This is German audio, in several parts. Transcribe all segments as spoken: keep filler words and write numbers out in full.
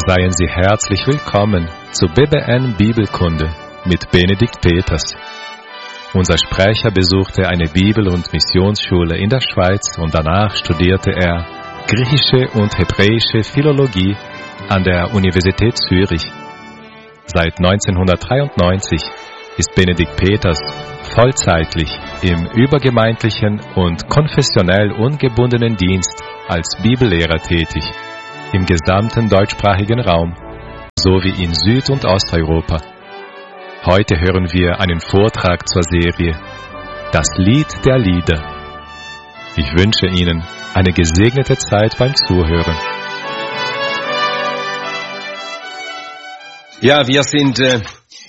Seien Sie herzlich willkommen zu B B N Bibelkunde mit Benedikt Peters. Unser Sprecher besuchte eine Bibel- und Missionsschule in der Schweiz und danach studierte er griechische und hebräische Philologie an der Universität Zürich. Seit neunzehnhundertdreiundneunzig ist Benedikt Peters vollzeitlich im übergemeindlichen und konfessionell ungebundenen Dienst als Bibellehrer tätig, im gesamten deutschsprachigen Raum, sowie in Süd- und Osteuropa. Heute hören wir einen Vortrag zur Serie Das Lied der Lieder. Ich wünsche Ihnen eine gesegnete Zeit beim Zuhören. Ja, wir sind äh,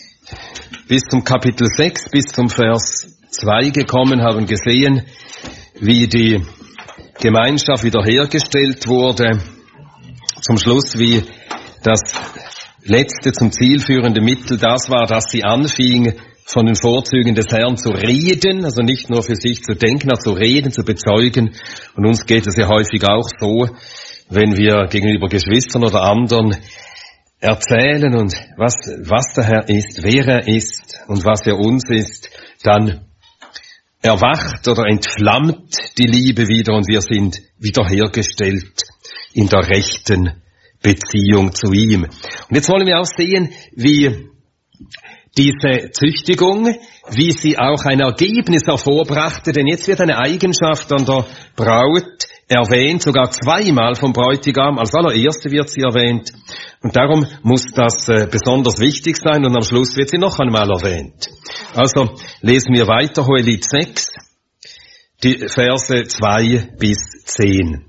bis zum Kapitel sechs, bis zum Vers zwei gekommen, haben gesehen, wie die Gemeinschaft wiederhergestellt wurde. Zum Schluss, wie das letzte zum Ziel führende Mittel das war, dass sie anfing, von den Vorzügen des Herrn zu reden, also nicht nur für sich zu denken, aber zu reden, zu bezeugen. Und uns geht es ja häufig auch so, wenn wir gegenüber Geschwistern oder anderen erzählen und was, was der Herr ist, wer er ist und was er uns ist, dann erwacht oder entflammt die Liebe wieder und wir sind wiederhergestellt in der rechten Beziehung zu ihm. Und jetzt wollen wir auch sehen, wie diese Züchtigung, wie sie auch ein Ergebnis hervorbrachte, denn jetzt wird eine Eigenschaft an der Braut erwähnt, sogar zweimal vom Bräutigam, als allererste wird sie erwähnt. Und darum muss das äh, besonders wichtig sein und am Schluss wird sie noch einmal erwähnt. Also lesen wir weiter, Hohelied sechs, die Verse zwei bis zehn.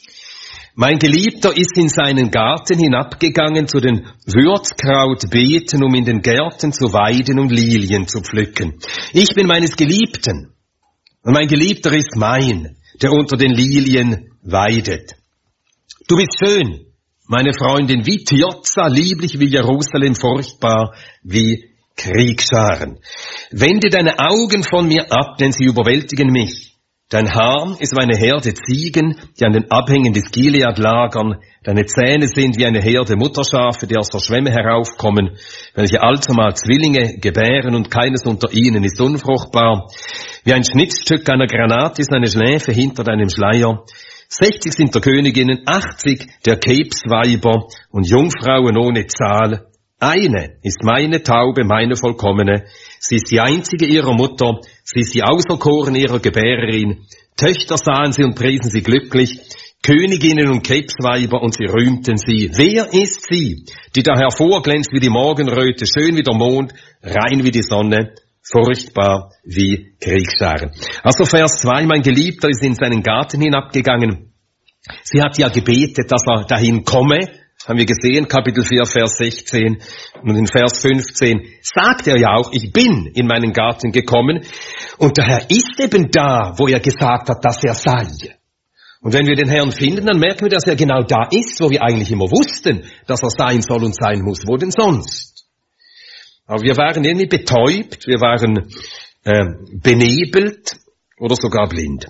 Mein Geliebter ist in seinen Garten hinabgegangen zu den Würzkrautbeeten, um in den Gärten zu weiden und Lilien zu pflücken. Ich bin meines Geliebten und mein Geliebter ist mein, der unter den Lilien weidet. Du bist schön, meine Freundin, wie Tirza, lieblich wie Jerusalem, furchtbar wie Kriegscharen. Wende deine Augen von mir ab, denn sie überwältigen mich. Dein Haar ist wie eine Herde Ziegen, die an den Abhängen des Gilead lagern. Deine Zähne sind wie eine Herde Mutterschafe, die aus der Schwemme heraufkommen, welche allzumal Zwillinge gebären und keines unter ihnen ist unfruchtbar. Wie ein Schnitzstück einer Granate ist eine Schläfe hinter deinem Schleier. Sechzig sind der Königinnen, achtzig der Kebsweiber und Jungfrauen ohne Zahl. Eine ist meine Taube, meine Vollkommene. Sie ist die einzige ihrer Mutter. Sie ist die Auserkorene ihrer Gebärerin. Töchter sahen sie und priesen sie glücklich. Königinnen und Krebsweiber und sie rühmten sie. Wer ist sie, die da hervorglänzt wie die Morgenröte, schön wie der Mond, rein wie die Sonne, furchtbar wie Kriegsscharen? Also Vers zwei, mein Geliebter ist in seinen Garten hinabgegangen. Sie hat ja gebetet, dass er dahin komme. Haben wir gesehen, Kapitel vier, Vers sechzehn und in Vers fünfzehn sagt er ja auch, ich bin in meinen Garten gekommen und der Herr ist eben da, wo er gesagt hat, dass er sei. Und wenn wir den Herrn finden, dann merken wir, dass er genau da ist, wo wir eigentlich immer wussten, dass er sein soll und sein muss. Wo denn sonst? Aber wir waren irgendwie betäubt, wir waren äh, benebelt oder sogar blind.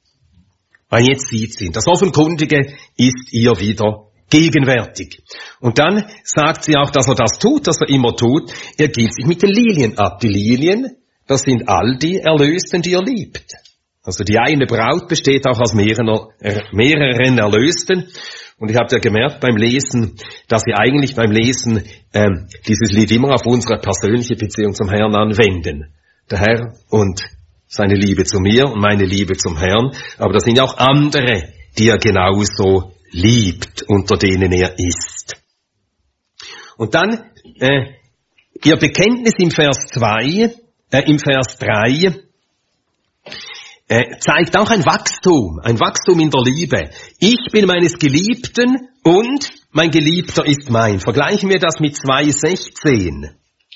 Weil jetzt sieht sie ihn. Das Offenkundige ist ihr wieder gegenwärtig. Und dann sagt sie auch, dass er das tut, dass er immer tut. Er gibt sich mit den Lilien ab. Die Lilien, das sind all die Erlösten, die er liebt. Also die eine Braut besteht auch aus mehreren, mehreren Erlösten. Und ich habe ja gemerkt beim Lesen, dass wir eigentlich beim Lesen ähm, dieses Lied immer auf unsere persönliche Beziehung zum Herrn anwenden. Der Herr und seine Liebe zu mir und meine Liebe zum Herrn. Aber das sind ja auch andere, die er genauso liebt, unter denen er ist. Und dann äh, ihr Bekenntnis im Vers zwei, äh, im Vers drei äh, zeigt auch ein Wachstum, ein Wachstum in der Liebe. Ich bin meines Geliebten und mein Geliebter ist mein. Vergleichen wir das mit zwei sechzehn.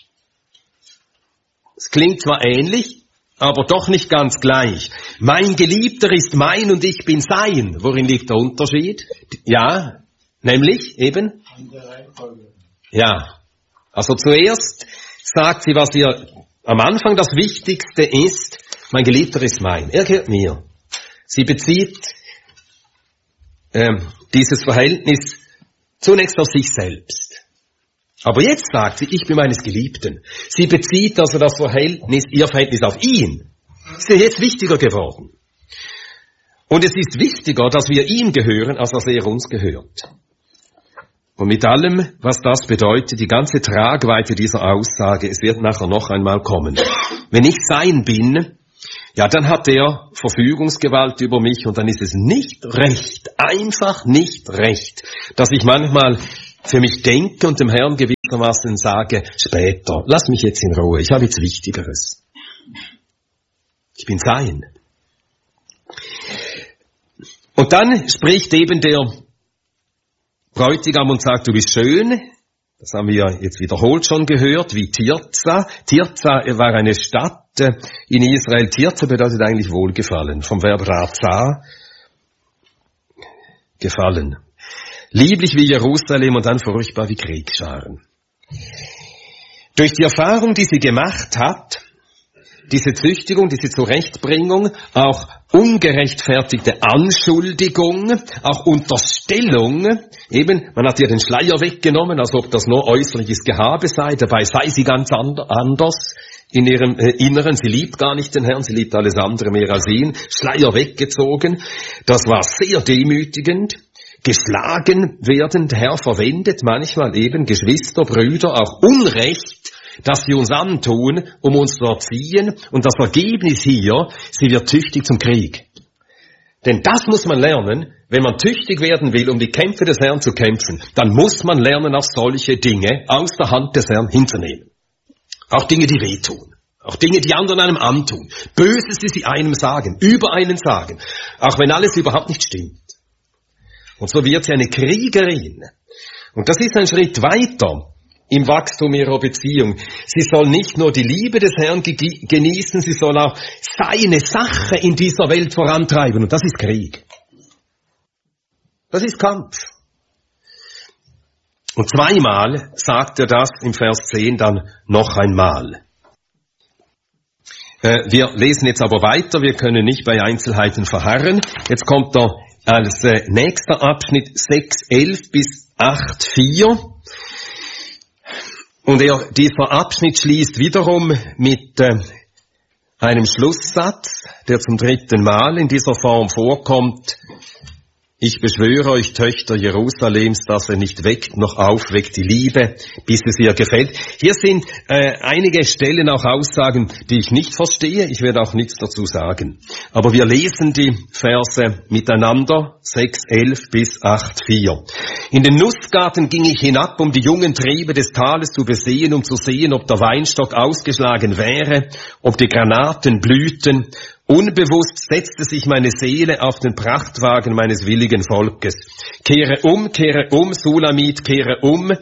Es klingt zwar ähnlich, aber doch nicht ganz gleich. Mein Geliebter ist mein und ich bin sein. Worin liegt der Unterschied? Ja, nämlich eben? In der Reihenfolge. Ja, also zuerst sagt sie, was ihr am Anfang das Wichtigste ist, mein Geliebter ist mein, er gehört mir. Sie bezieht ähm, dieses Verhältnis Zunächst auf sich selbst. Aber jetzt sagt sie, ich bin meines Geliebten. Sie bezieht also das Verhältnis, ihr Verhältnis auf ihn. Das ist jetzt wichtiger geworden. Und es ist wichtiger, dass wir ihm gehören, als dass er uns gehört. Und mit allem, was das bedeutet, die ganze Tragweite dieser Aussage, es wird nachher noch einmal kommen. Wenn ich sein bin, ja, dann hat er Verfügungsgewalt über mich und dann ist es nicht recht, einfach nicht recht, dass ich manchmal für mich denke und dem Herrn gewissermaßen sage, später, lass mich jetzt in Ruhe, ich habe jetzt Wichtigeres. Ich bin sein. Und dann spricht eben der Bräutigam und sagt, du bist schön. Das haben wir jetzt wiederholt schon gehört, wie Tirza. Tirza war eine Stadt in Israel. Tirza bedeutet eigentlich Wohlgefallen, vom Verb Raza, gefallen. Lieblich wie Jerusalem und dann furchtbar wie Kriegsscharen. Durch die Erfahrung, die sie gemacht hat, diese Züchtigung, diese Zurechtbringung, auch ungerechtfertigte Anschuldigung, auch Unterstellung, eben, man hat ihr den Schleier weggenommen, als ob das nur äußerliches Gehabe sei, dabei sei sie ganz anders in ihrem äh, Inneren, sie liebt gar nicht den Herrn, sie liebt alles andere mehr als ihn, Schleier weggezogen, das war sehr demütigend. Geschlagen werden, der Herr verwendet manchmal eben Geschwister, Brüder, auch Unrecht, das sie uns antun, um uns zu erziehen. Und das Ergebnis hier, sie wird tüchtig zum Krieg. Denn das muss man lernen, wenn man tüchtig werden will, um die Kämpfe des Herrn zu kämpfen, dann muss man lernen, auch solche Dinge aus der Hand des Herrn hinzunehmen. Auch Dinge, die wehtun. Auch Dinge, die anderen einem antun. Böses, die sie einem sagen, über einen sagen. Auch wenn alles überhaupt nicht stimmt. Und so wird sie eine Kriegerin. Und das ist ein Schritt weiter im Wachstum ihrer Beziehung. Sie soll nicht nur die Liebe des Herrn genießen, sie soll auch seine Sache in dieser Welt vorantreiben. Und das ist Krieg. Das ist Kampf. Und zweimal sagt er das im Vers zehn dann noch einmal. Äh, wir lesen jetzt aber weiter, wir können nicht bei Einzelheiten verharren. Jetzt kommt der als äh, nächster Abschnitt sechs elf bis acht vier. Und er, dieser Abschnitt schließt wiederum mit äh, einem Schlusssatz, der zum dritten Mal in dieser Form vorkommt. Ich beschwöre euch, Töchter Jerusalems, dass er nicht weckt noch aufweckt die Liebe, bis es ihr gefällt. Hier sind äh, einige Stellen auch Aussagen, die ich nicht verstehe. Ich werde auch nichts dazu sagen. Aber wir lesen die Verse miteinander, sechs elf bis acht vier. In den Nussgarten ging ich hinab, um die jungen Triebe des Tales zu besehen, um zu sehen, ob der Weinstock ausgeschlagen wäre, ob die Granaten blühten. Unbewusst setzte sich meine Seele auf den Prachtwagen meines willigen Volkes. Kehre um, kehre um, Sulamit, kehre um,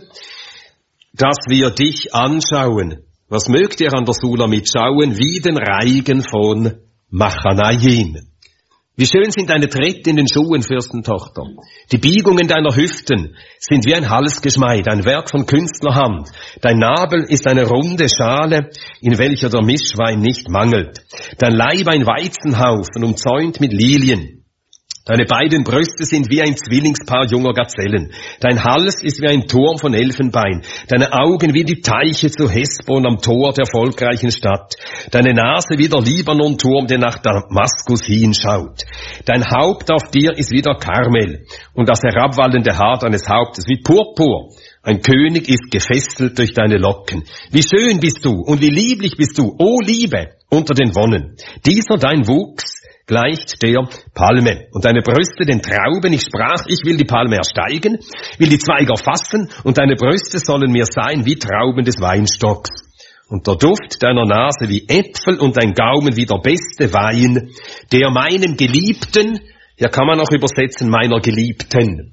dass wir dich anschauen. Was mögt ihr an der Sulamit schauen? Wie den Reigen von Machanayim. Wie schön sind deine Tritte in den Schuhen, Fürstentochter. Die Biegungen deiner Hüften sind wie ein Halsgeschmeid, ein Werk von Künstlerhand. Dein Nabel ist eine runde Schale, in welcher der Mischwein nicht mangelt. Dein Leib ein Weizenhaufen, umzäunt mit Lilien. Deine beiden Brüste sind wie ein Zwillingspaar junger Gazellen. Dein Hals ist wie ein Turm von Elfenbein. Deine Augen wie die Teiche zu Hesbon am Tor der erfolgreichen Stadt. Deine Nase wie der Libanon-Turm, der nach Damaskus hinschaut. Dein Haupt auf dir ist wie der Karmel und das herabwallende Haar deines Hauptes wie Purpur. Ein König ist gefesselt durch deine Locken. Wie schön bist du und wie lieblich bist du, o Liebe, unter den Wonnen. Dieser dein Wuchs gleicht der Palme. Und deine Brüste den Trauben. Ich sprach, ich will die Palme ersteigen, will die Zweige erfassen, und deine Brüste sollen mir sein wie Trauben des Weinstocks. Und der Duft deiner Nase wie Äpfel und dein Gaumen wie der beste Wein, der meinem Geliebten, hier kann man auch übersetzen, meiner Geliebten.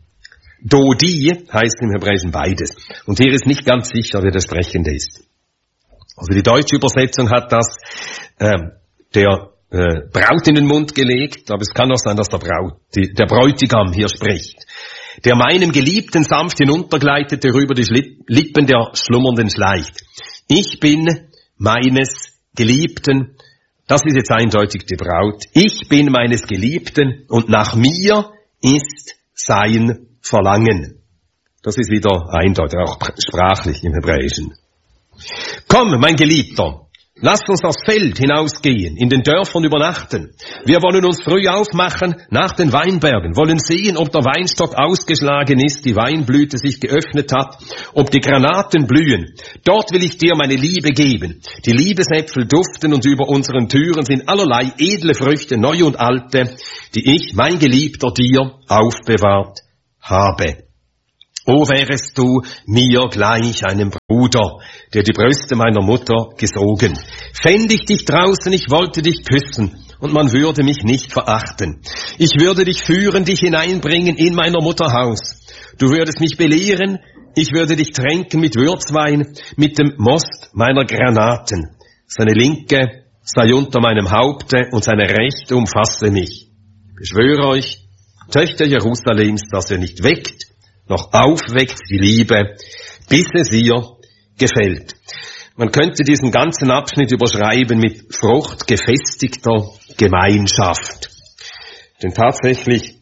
Dodi heißt im Hebräischen beides. Und hier ist nicht ganz sicher, wer der Sprechende ist. Also die deutsche Übersetzung hat das, äh, der Äh, Braut in den Mund gelegt, aber es kann auch sein, dass der, Braut, die, der Bräutigam hier spricht. Der meinem Geliebten sanft hinuntergleitet, der über die Lippen der Schlummernden schleicht. Ich bin meines Geliebten, das ist jetzt eindeutig die Braut, ich bin meines Geliebten und nach mir ist sein Verlangen. Das ist wieder eindeutig, auch sprachlich im Hebräischen. Komm, mein Geliebter, lasst uns aufs Feld hinausgehen, in den Dörfern übernachten. Wir wollen uns früh aufmachen nach den Weinbergen, wollen sehen, ob der Weinstock ausgeschlagen ist, die Weinblüte sich geöffnet hat, ob die Granaten blühen. Dort will ich dir meine Liebe geben. Die Liebesäpfel duften und über unseren Türen sind allerlei edle Früchte, neue und alte, die ich, mein Geliebter, dir aufbewahrt habe. O wärest du mir gleich einem Bruder, der die Brüste meiner Mutter gesogen. Fänd ich dich draußen, ich wollte dich küssen, und man würde mich nicht verachten. Ich würde dich führen, dich hineinbringen in meiner Mutter Haus. Du würdest mich belehren, ich würde dich tränken mit Würzwein, mit dem Most meiner Granaten. Seine Linke sei unter meinem Haupte und seine Rechte umfasse mich. Ich schwöre euch, Töchter Jerusalems, dass ihr nicht weckt, noch aufweckt die Liebe, bis es ihr gefällt. Man könnte diesen ganzen Abschnitt überschreiben mit Frucht gefestigter Gemeinschaft. Denn tatsächlich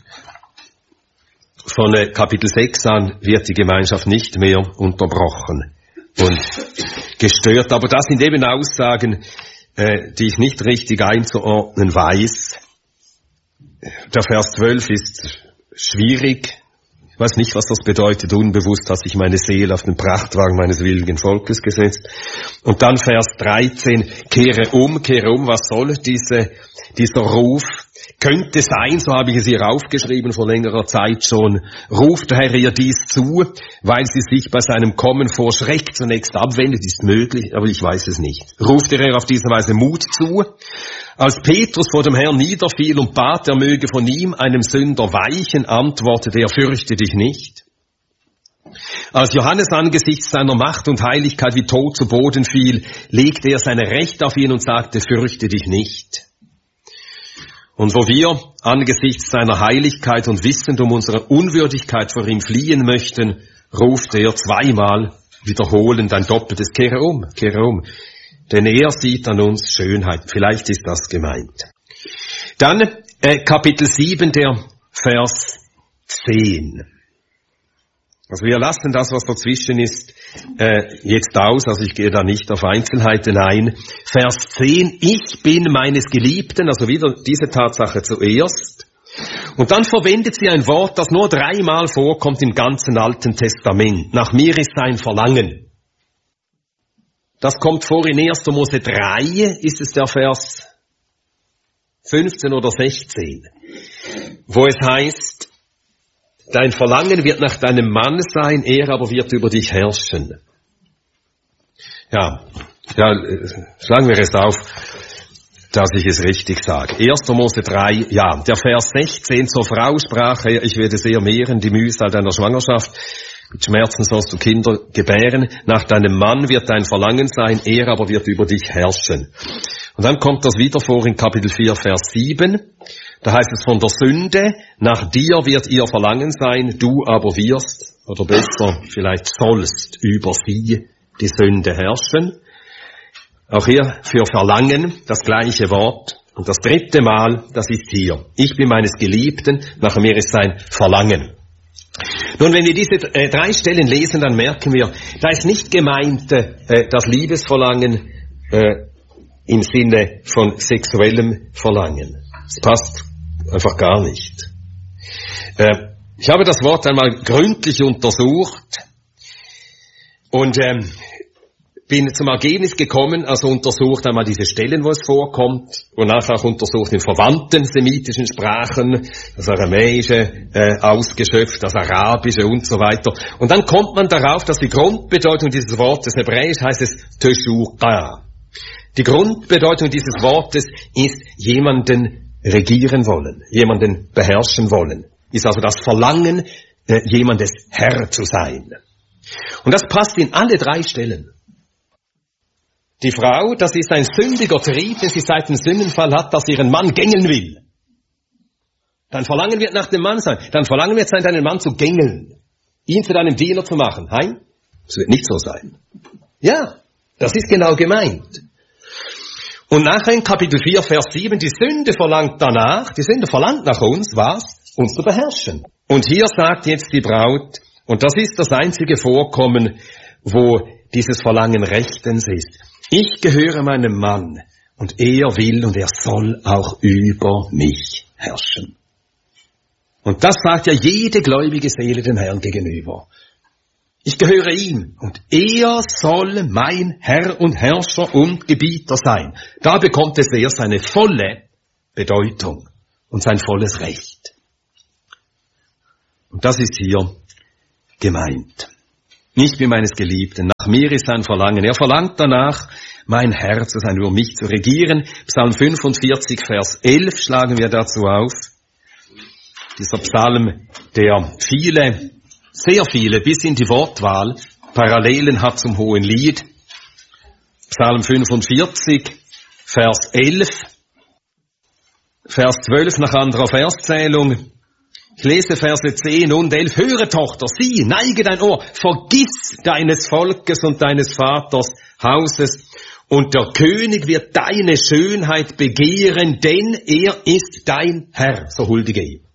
von Kapitel sechs an wird die Gemeinschaft nicht mehr unterbrochen und gestört. Aber das sind eben Aussagen, äh, die ich nicht richtig einzuordnen weiß. Der Vers zwölf ist schwierig. Ich weiß nicht, was das bedeutet. Unbewusst hat sich meine Seele auf den Prachtwagen meines willigen Volkes gesetzt. Und dann Vers dreizehn, kehre um, kehre um, was soll diese, dieser Ruf? Könnte sein, so habe ich es hier aufgeschrieben vor längerer Zeit schon, ruft der Herr ihr dies zu, weil sie sich bei seinem Kommen vor Schreck zunächst abwendet, ist möglich, aber ich weiß es nicht. Ruft der Herr auf diese Weise Mut zu? Als Petrus vor dem Herrn niederfiel und bat, er möge von ihm, einem Sünder, weichen, antwortete er, fürchte dich nicht. Als Johannes angesichts seiner Macht und Heiligkeit wie tot zu Boden fiel, legte er seine Rechte auf ihn und sagte, fürchte dich nicht. Und wo wir angesichts seiner Heiligkeit und wissend um unsere Unwürdigkeit vor ihm fliehen möchten, ruft er zweimal wiederholend ein doppeltes Kehre um, kehre um. Denn er sieht an uns Schönheit. Vielleicht ist das gemeint. Dann äh, Kapitel sieben, der Vers zehn. Also wir lassen das, was dazwischen ist, äh, jetzt aus. Also ich gehe da nicht auf Einzelheiten ein. Vers zehn, ich bin meines Geliebten, also wieder diese Tatsache zuerst. Und dann verwendet sie ein Wort, das nur dreimal vorkommt im ganzen Alten Testament. Nach mir ist sein Verlangen. Das kommt vor in erster Mose drei, ist es der Vers fünfzehn oder sechzehn, wo es heißt, dein Verlangen wird nach deinem Mann sein, er aber wird über dich herrschen. Ja, ja, schlagen wir es auf, dass ich es richtig sage. erster Mose drei, ja, der Vers sechzehn, zur Frau sprach er, ich werde sehr mehren die Mühsal deiner Schwangerschaft, mit Schmerzen sollst du Kinder gebären, nach deinem Mann wird dein Verlangen sein, er aber wird über dich herrschen. Und dann kommt das wieder vor in Kapitel vier, Vers sieben, da heißt es von der Sünde, nach dir wird ihr Verlangen sein, du aber wirst, oder besser vielleicht sollst, über sie die Sünde herrschen. Auch hier für Verlangen das gleiche Wort. Und das dritte Mal, das ist hier. Ich bin meines Geliebten, nach mir ist sein Verlangen. Nun, wenn wir diese äh, drei Stellen lesen, dann merken wir, da ist nicht gemeint äh, das Liebesverlangen äh, im Sinne von sexuellem Verlangen. Das passt einfach gar nicht. Äh, ich habe das Wort einmal gründlich untersucht und ähm, bin zum Ergebnis gekommen, also untersucht einmal diese Stellen, wo es vorkommt, und nachher auch untersucht in verwandten semitischen Sprachen, das Aramäische äh, ausgeschöpft, das Arabische und so weiter. Und dann kommt man darauf, dass die Grundbedeutung dieses Wortes, Hebräisch heißt es Teshuqa. Die Grundbedeutung dieses Wortes ist jemanden regieren wollen, jemanden beherrschen wollen. Ist also das Verlangen, äh, jemandes Herr zu sein. Und das passt in alle drei Stellen. Die Frau, das ist ein sündiger Trieb, den sie seit dem Sündenfall hat, dass sie ihren Mann gängeln will. Dein Verlangen wird nach dem Mann sein. Dein Verlangen wird sein, deinen Mann zu gängeln. Ihn zu deinem Diener zu machen. Nein, das wird nicht so sein. Ja, das ist genau gemeint. Und nachher in Kapitel vier, Vers sieben, die Sünde verlangt danach, die Sünde verlangt nach uns, was? Uns zu beherrschen. Und hier sagt jetzt die Braut, Und das ist das einzige Vorkommen, wo dieses Verlangen rechtens ist. Ich gehöre meinem Mann und er will und er soll auch über mich herrschen. Und das sagt ja jede gläubige Seele dem Herrn gegenüber. Ich gehöre ihm und er soll mein Herr und Herrscher und Gebieter sein. Da bekommt es erst seine volle Bedeutung und sein volles Recht. Und das ist hier gemeint. Ich bin meines Geliebten, nach mir ist sein Verlangen. Er verlangt danach, mein Herr zu sein, über mich zu regieren. Psalm fünfundvierzig, Vers elf schlagen wir dazu auf. Dieser Psalm, der viele, sehr viele, bis in die Wortwahl, Parallelen hat zum Hohen Lied. Psalm fünfundvierzig, Vers elf, Vers zwölf nach anderer Verszählung. Ich lese Verse zehn und elf. Höre, Tochter, sieh, neige dein Ohr, vergiss deines Volkes und deines Vaters Hauses, und der König wird deine Schönheit begehren, denn er ist dein Herr, so huldige ihm.